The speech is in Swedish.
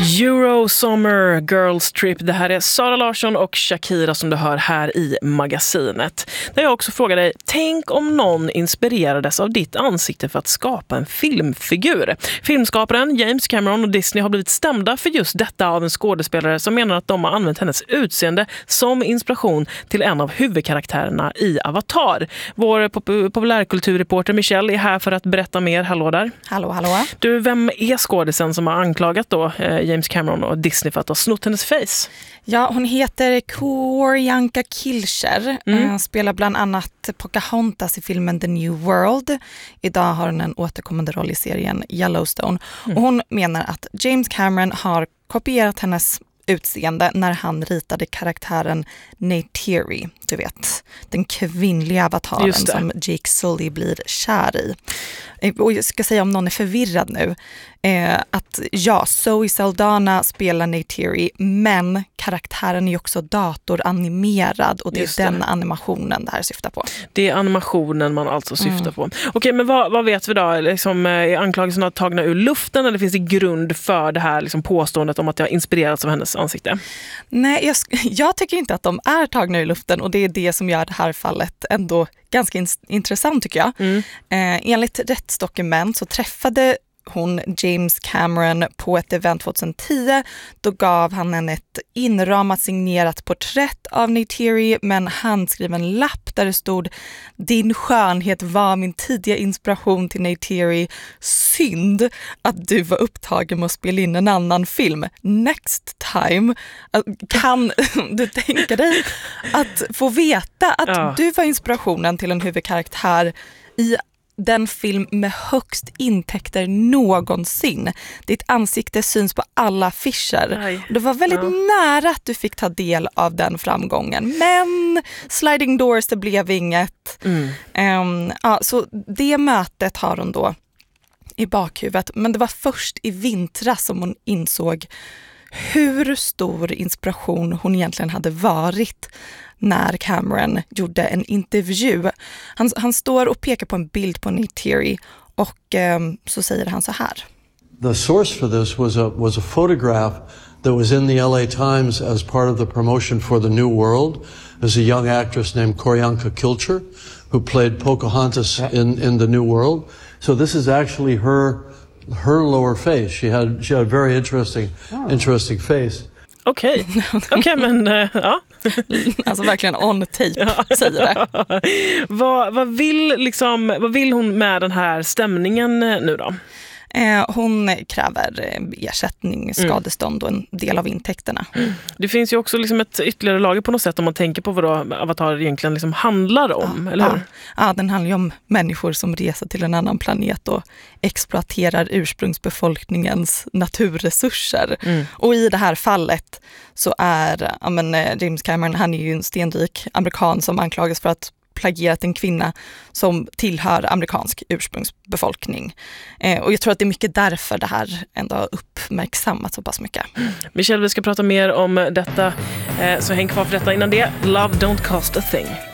Eurosummer Girls Trip. Det här är Sara Larsson och Shakira som du hör här i magasinet. Där jag också frågar dig, tänk om någon inspirerades av ditt ansikte för att skapa en filmfigur. Filmskaparen James Cameron och Disney har blivit stämda för just detta av en skådespelare som menar att de har använt hennes utseende som inspiration till en av huvudkaraktärerna i Avatar. Vår populärkulturreporter Michelle är här för att berätta mer. Hallå där. Hallå, hallå. Du, vem är skådisen som har anklagat då James Cameron och Disney för att ha snott hennes face? Ja, hon heter Q'orianka Kilcher, spelar bland annat Pocahontas i filmen The New World. Idag har hon en återkommande roll i serien Yellowstone. Och hon menar att James Cameron har kopierat hennes utseende när han ritade karaktären Neytiri, du vet, den kvinnliga avataren som Jake Sully blir kär i. Och jag ska säga, om någon är förvirrad nu, att ja, Zoe Saldana spelar Neytiri, men karaktären är ju också datoranimerad och det är den animationen det här syftar på. Det är animationen man alltså syftar på. Okej, men vad vet vi då? Liksom, är anklagelserna tagna ur luften eller finns det grund för det här liksom, påståendet om att jag inspirerats av hennes ansikte? Nej, jag tycker inte att de är tagna ur luften, och det är det som gör det här fallet ändå ganska intressant, tycker jag. Enligt rättsdokument så träffade hon James Cameron på ett event 2010. Då gav han henne ett inramat signerat porträtt av Neytiri med en handskriven lapp där det stod: din skönhet var min tidiga inspiration till Neytiri. Synd att du var upptagen med att spela in en annan film. Next time. Kan du tänka dig att få veta att du var inspirationen till en huvudkaraktär i den film med högst intäkter någonsin. Ditt ansikte syns på alla affischer. Det var väldigt nära att du fick ta del av den framgången. Men sliding doors, det blev inget. Så det mötet har hon då i bakhuvudet. Men det var först i vintras som hon insåg hur stor inspiration hon egentligen hade varit när Cameron gjorde en intervju. Han står och pekar på en bild på Neytiri och så säger han så här. The source for this was a photograph that was in the LA Times as part of the promotion for The New World. There's a young actress named Q'orianka Kilcher who played Pocahontas in The New World. So this is actually her lower face. She had a very interesting face. Okej, men ja. Alltså verkligen on tape, säger det. Vad vill hon med den här stämningen nu då? Hon kräver ersättning, skadestånd och en del av intäkterna. Det finns ju också liksom ett ytterligare lager på något sätt om man tänker på vad Avatar egentligen liksom handlar om, eller hur? Ja, den handlar ju om människor som reser till en annan planet och exploaterar ursprungsbefolkningens naturresurser. Och i det här fallet så är James Cameron, han är ju en stenrik amerikan som anklagas för att plagierat en kvinna som tillhör amerikansk ursprungsbefolkning. Och jag tror att det är mycket därför det här ändå har uppmärksammat så pass mycket. Michelle, vi ska prata mer om detta, så häng kvar för detta. Innan det, Love Don't Cost a Thing.